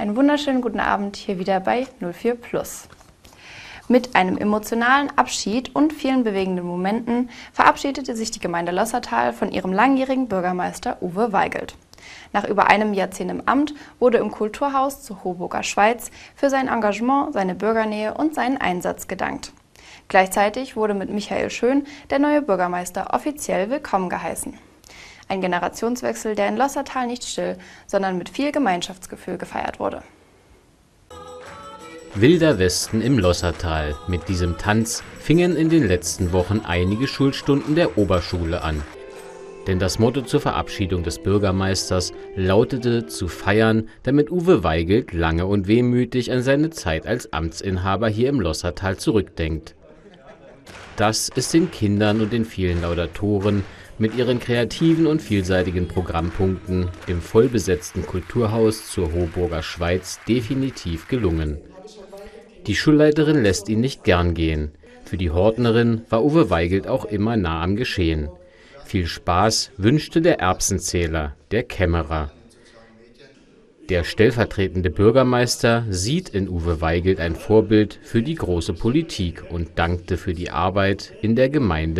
Einen wunderschönen guten Abend hier wieder bei 04 Plus. Mit einem emotionalen Abschied und vielen bewegenden Momenten verabschiedete sich die Gemeinde Lossertal von ihrem langjährigen Bürgermeister Uwe Weigelt. Nach über einem Jahrzehnt im Amt wurde im Kulturhaus zur Hoburger Schweiz für sein Engagement, seine Bürgernähe und seinen Einsatz gedankt. Gleichzeitig wurde mit Michael Schön der neue Bürgermeister offiziell willkommen geheißen. Ein Generationswechsel, der in Lossertal nicht still, sondern mit viel Gemeinschaftsgefühl gefeiert wurde. Wilder Westen im Lossertal. Mit diesem Tanz fingen in den letzten Wochen einige Schulstunden der Oberschule an. Denn das Motto zur Verabschiedung des Bürgermeisters lautete: zu feiern, damit Uwe Weigelt lange und wehmütig an seine Zeit als Amtsinhaber hier im Lossertal zurückdenkt. Das ist den Kindern und den vielen Laudatoren mit ihren kreativen und vielseitigen Programmpunkten im vollbesetzten Kulturhaus zur Hoburger Schweiz definitiv gelungen. Die Schulleiterin lässt ihn nicht gern gehen. Für die Hortnerin war Uwe Weigelt auch immer nah am Geschehen. Viel Spaß wünschte der Erbsenzähler, der Kämmerer. Der stellvertretende Bürgermeister sieht in Uwe Weigelt ein Vorbild für die große Politik und dankte für die Arbeit in der Gemeinde